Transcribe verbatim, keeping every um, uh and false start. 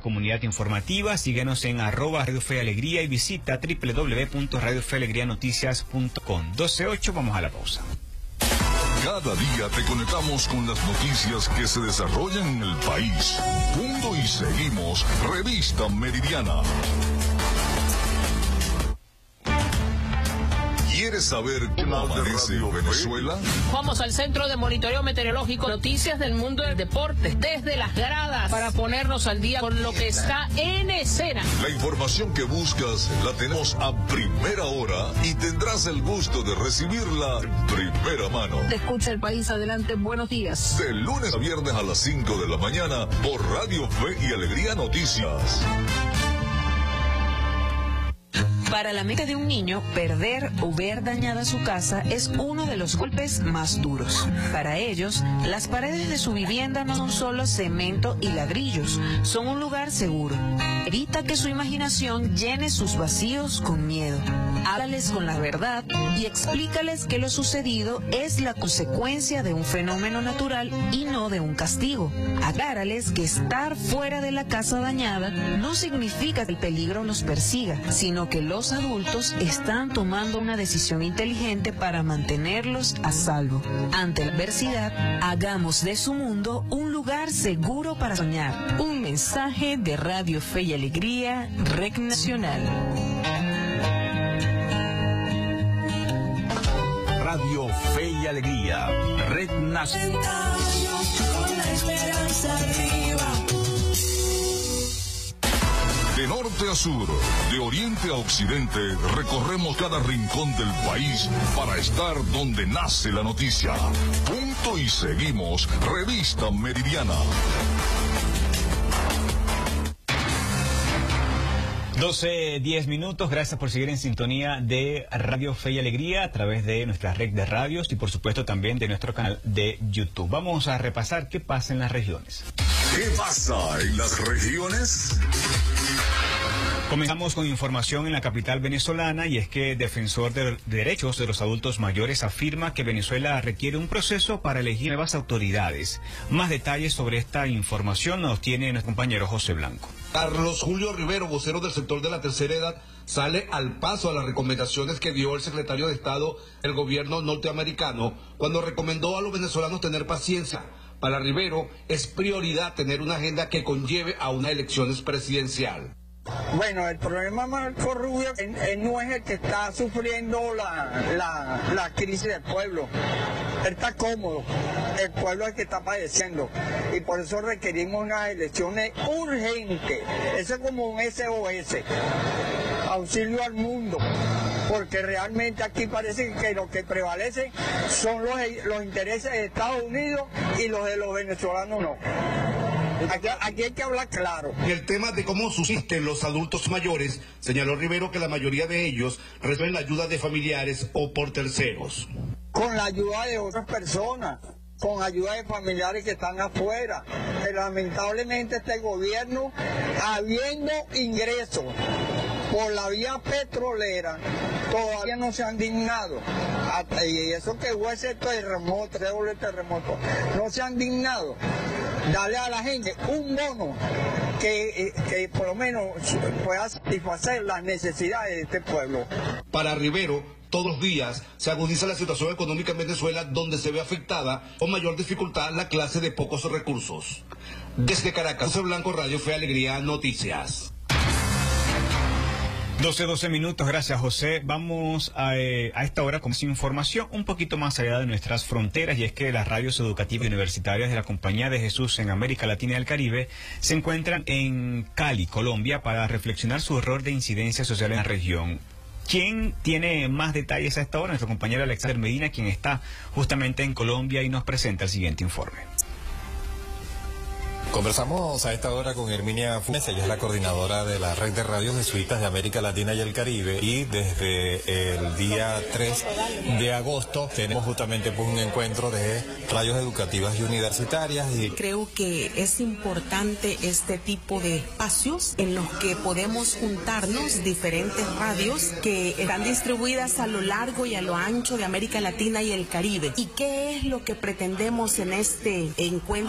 comunidad informativa. Síguenos en arroba Radio Fe y Alegría y visita doble u doble u doble u punto radio fe alegría noticias punto com. doce ocho, vamos a la pausa. Cada día te conectamos con las noticias que se desarrollan en el país. Punto y seguimos. Revista Meridiana. ¿Quieres saber cómo amanece Venezuela? Vamos al Centro de Monitoreo Meteorológico, noticias del mundo del deporte, desde las gradas, para ponernos al día con lo que está en escena. La información que buscas la tenemos a primera hora y tendrás el gusto de recibirla en primera mano. Te escucha el país, adelante, buenos días. De lunes a viernes a las cinco de la mañana por Radio Fe y Alegría Noticias. Para la mente de un niño, perder o ver dañada su casa es uno de los golpes más duros. Para ellos, las paredes de su vivienda no son solo cemento y ladrillos, son un lugar seguro. Evita que su imaginación llene sus vacíos con miedo. Háblales con la verdad y explícales que lo sucedido es la consecuencia de un fenómeno natural y no de un castigo. Aclárales que estar fuera de la casa dañada no significa que el peligro los persiga, sino que los Los adultos están tomando una decisión inteligente para mantenerlos a salvo. Ante la adversidad, hagamos de su mundo un lugar seguro para soñar. Un mensaje de Radio Fe y Alegría, Red Nacional. Radio Fe y Alegría, Red Nacional. De norte a sur, de oriente a occidente, recorremos cada rincón del país para estar donde nace la noticia. Punto y seguimos. Revista Meridiana. doce, diez minutos, gracias por seguir en sintonía de Radio Fe y Alegría a través de nuestra red de radios y por supuesto también de nuestro canal de YouTube. Vamos a repasar qué pasa en las regiones. ¿Qué pasa en las regiones? Comenzamos con información en la capital venezolana y es que Defensor de Derechos de los Adultos Mayores afirma que Venezuela requiere un proceso para elegir nuevas autoridades. Más detalles sobre esta información nos tiene nuestro compañero José Blanco. Carlos Julio Rivero, vocero del sector de la tercera edad, sale al paso a las recomendaciones que dio el secretario de Estado del gobierno norteamericano cuando recomendó a los venezolanos tener paciencia. Para Rivero es prioridad tener una agenda que conlleve a una elección presidencial. Bueno, el problema Marco Rubio él, él no es el que está sufriendo la, la, la crisis del pueblo. Él está cómodo, el pueblo es el que está padeciendo y por eso requerimos unas elecciones urgentes. Eso es como un S O S, auxilio al mundo, porque realmente aquí parece que lo que prevalece son los, los intereses de Estados Unidos y los de los venezolanos no. Aquí, aquí hay que hablar claro. En el tema de cómo subsisten los adultos mayores, señaló Rivero que la mayoría de ellos reciben la ayuda de familiares o por terceros. Con la ayuda de otras personas, con ayuda de familiares que están afuera. Pero lamentablemente este gobierno, habiendo ingresos por la vía petrolera, todavía no se han dignado. Y eso que hubo ese terremoto, ese terremoto, no se han dignado. Darle a la gente un bono que, que por lo menos pueda satisfacer las necesidades de este pueblo. Para Rivero, todos los días se agudiza la situación económica en Venezuela, donde se ve afectada con mayor dificultad la clase de pocos recursos. Desde Caracas, José Blanco, Radio Fe Alegría Noticias. doce, doce minutos, gracias José. Vamos a, eh, a esta hora con información un poquito más allá de nuestras fronteras y es que las radios educativas y universitarias de la Compañía de Jesús en América Latina y el Caribe se encuentran en Cali, Colombia, para reflexionar su rol de incidencia social en la región. ¿Quién tiene más detalles a esta hora? Nuestro compañero Alexander Medina, quien está justamente en Colombia y nos presenta el siguiente informe. Conversamos a esta hora con Herminia Funes, ella es la coordinadora de la red de radios jesuitas de América Latina y el Caribe y desde el día tres de agosto tenemos justamente pues, un encuentro de radios educativas y universitarias. Y creo que es importante este tipo de espacios en los que podemos juntarnos diferentes radios que están distribuidas a lo largo y a lo ancho de América Latina y el Caribe. ¿Y qué es lo que pretendemos en este encuentro?